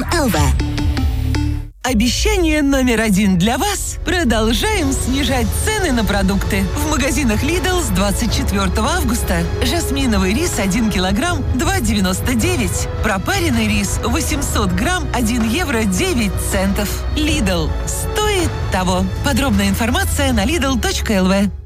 Lidl.lv. Обещание номер 1 для вас. Продолжаем снижать цены на продукты. В магазинах Lidl с 24 августа. Жасминовый рис 1 килограмм 2,99. Пропаренный рис 800 грамм 1 евро 9 центов. Lidl. Стоит того. Подробная информация на Lidl.lv.